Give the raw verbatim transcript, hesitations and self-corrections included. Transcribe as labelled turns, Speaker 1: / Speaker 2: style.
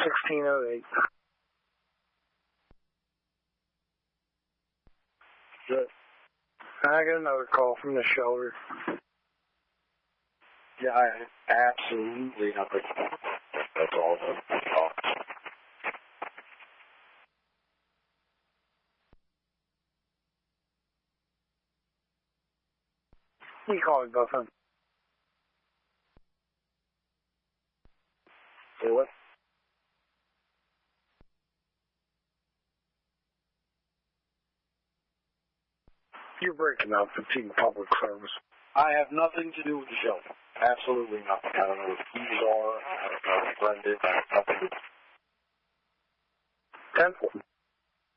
Speaker 1: sixteen oh eight.
Speaker 2: Good.
Speaker 1: I got another call from the shelter.
Speaker 2: Yeah, I absolutely nothing. That's all the talk.
Speaker 1: You call me, Buffin.
Speaker 2: Say what?
Speaker 1: You're breaking up fatigue public service.
Speaker 2: I have nothing to do with the shelter. Absolutely nothing. I don't know what keys are. I don't know what friend is. I have nothing to do.
Speaker 1: Ten four.